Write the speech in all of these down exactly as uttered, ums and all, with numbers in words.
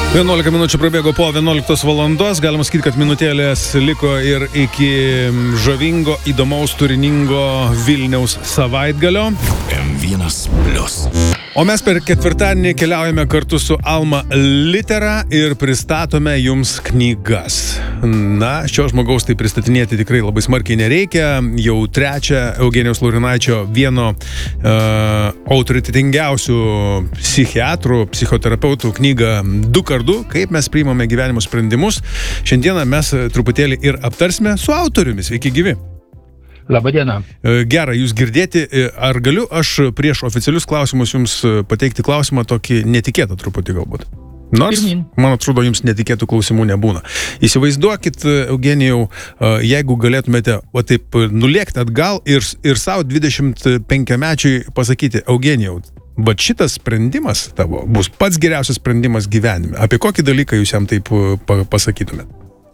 vienuolika minučių prabėgo po vienuoliktos valandos. Galima sakyti, kad minutėlės liko ir iki žavingo, įdomaus, turiningo Vilniaus savaitgalio. M vienas plius. O mes per ketvirtadienį keliaujame kartu su Alma Litera ir pristatome jums knygas. Na, šio žmogaus tai pristatinėti tikrai labai smarkiai nereikia. Jau trečią Eugenijaus Laurinaičio, vieno uh, autoritetingiausių psichiatrų, psichoterapeutų knygą Du kartu, kaip mes priimame gyvenimo sprendimus. Šiandieną mes truputėlį ir aptarsime su autoriumi. Sveiki gyvi. Labadiena. Gera jūs girdėti. Ar galiu aš prieš oficialius klausimus jums pateikti klausimą tokį netikėtą truputį galbūt? Nors, Pirmin. man atrodo, jums netikėtų klausimų nebūna. Įsivaizduokit, Eugenijau, jeigu galėtumėte va taip nulėkti atgal ir, ir savo dvidešimt penkiamečiui pasakyti, Eugenijau, bet šitas sprendimas tavo bus pats geriausias sprendimas gyvenime. Apie kokį dalyką jūs jam taip pasakytumėte?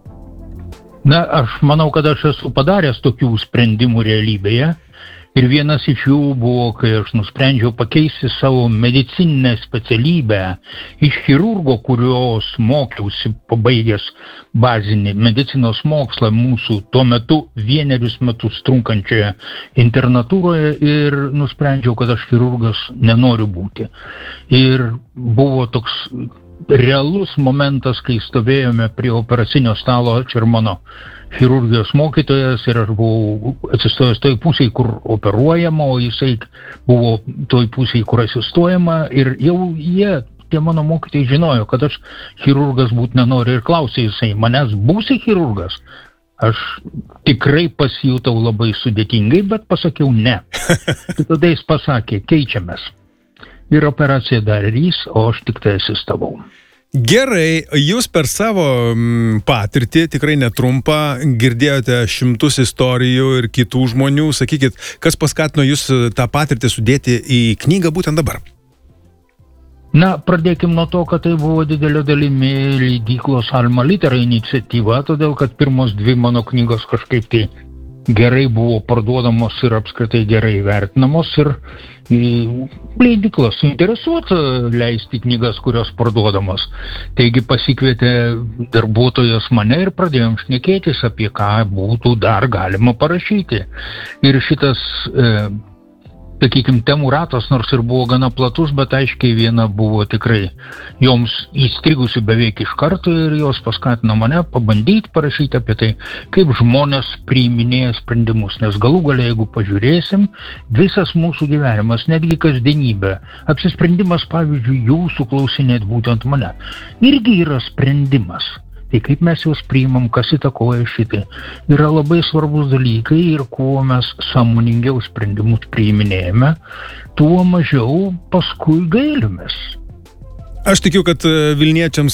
Na, aš manau, kad aš esu padaręs tokių sprendimų realybėje. Ir vienas iš jų buvo, kai aš nusprendžiau pakeisti savo medicininę specialybę iš chirurgo, kurios mokiausi pabaigęs bazinį medicinos mokslą mūsų tuo metu vienerius metus trunkančioje internatūroje ir nusprendžiau, kad aš chirurgas nenoriu būti. Ir buvo toks realus momentas, kai stovėjome prie operacinio stalo, aš ir mano chirurgijos mokytojas, ir aš buvau atsistojęs toj pusėje, kur operuojama, o jisai buvo toj pusėje, kur asistojama, ir jau jie, tie mano mokytojai, žinojo, kad aš chirurgas būt nenoriu, ir klausė jisai, manęs būsi chirurgas? Aš tikrai pasijutau labai sudėtingai, bet pasakiau ne. Ir tada jis pasakė, keičiamės. Ir operaciją darys, o aš tik tai asistavau. Gerai, jūs per savo patirtį, tikrai netrumpą, girdėjote šimtus istorijų ir kitų žmonių. Sakykit, kas paskatino jūs tą patirtį sudėti į knygą būtent dabar? Na, pradėkim nuo to, kad tai buvo didelio dalimi leidyklos Alma Litera iniciatyva, todėl kad pirmos dvi mano knygos kažkaip tai gerai buvo parduodamos ir apskritai gerai vertinamos, ir leidykla suinteresuota leisti knygas, kurios parduodamos. Taigi pasikvietė darbuotojas mane ir pradėjom šnekėtis, apie ką būtų dar galima parašyti. Ir šitas, e, sakykim, temų ratas, nors ir buvo gana platus, bet aiškiai viena buvo tikrai joms įstrigusi beveik iš karto, ir jos paskatino mane pabandyti parašyti apie tai, kaip žmonės priiminėja sprendimus. Nes galų gale, jeigu pažiūrėsim, visas mūsų gyvenimas, netgi kasdienybė, apsisprendimas, pavyzdžiui, jūsų klausinėt būtent mane, irgi yra sprendimas. Tai kaip mes juos priimam, kas įtakoja šitai, yra labai svarbus dalykai, ir kuo mes sąmoningiau sprendimus priiminėjame, tuo mažiau paskui gailimės. Aš tikiu, kad Vilniečiams